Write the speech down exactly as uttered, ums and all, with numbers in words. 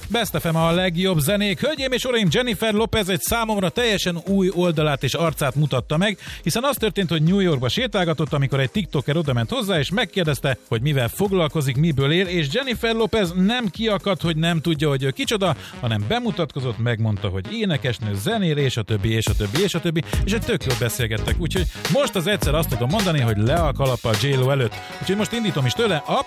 Best ef em a legjobb zenék. Hölgyeim és uraim, Jennifer Lopez egy számomra teljesen új oldalát és arcát mutatta meg, hiszen az történt, hogy New Yorkba sétálgatott, amikor egy tiktoker odament hozzá, és megkérdezte, hogy mivel foglalkozik, miből él, és Jennifer Lopez nem kiakadt, hogy nem tudja, hogy ő kicsoda, hanem bemutatkozott, megmondta, hogy énekesnő, zenél, és a többi, és a többi, és a többi, és egy tök jól beszélgettek. Úgyhogy most az egyszer azt tudom mondani, hogy le a kalap a J-Lo előtt. Úgyhogy most indítom is tőle a